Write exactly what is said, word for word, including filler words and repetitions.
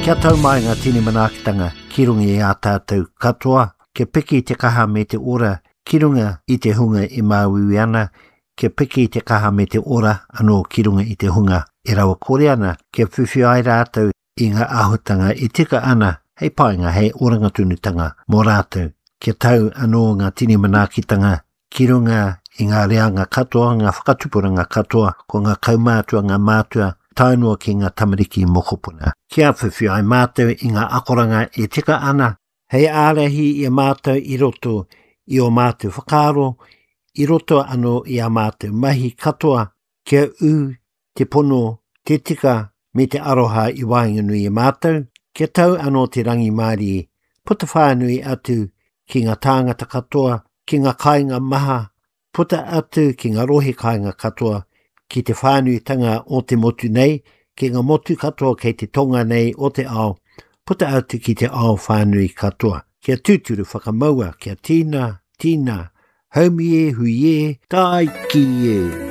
Kia tau mai ngā tini manaakitanga ki runga i a tātou katoa, ke piki te kaha me te ora, ki runga i te hunga i māwiwi ana, ke piki te kaha me te ora anō ki runga i te hunga i rawa kore ana, ke whiwhi ai rātou i ngā ahutanga i tika ana, hei painga hei orangatunutanga mō rātou, ke tau anō ngā tini manaakitanga ki runga i ngā reanga katoa, ngā whakatupuranga katoa, ko ngā kaumātua, ngā mātua, taunua ki ngā tamariki mokopuna. Kia whiwhi ai mātou i ngā akoranga e tika ana, hei ārahi i a mātou i roto i o mātou whakaro, i roto anō i a mātou mahi katoa, kia u, te pono, te tika, me te aroha i wainganui i mātou, kia tau anō te rangi Māori, puta whānui atu ki ngā tāngata katoa, ki ngā kāinga maha, puta atu ki ngā rohe kāinga katoa, ki te whānuitanga o te motu nei, ki ngā motu katoa kei te tonga nei o te ao, puta atu ki te ao whānui katoa. Kia tūturu whakamaua, kia tīna, tīna, haumie, huie, tai ki e.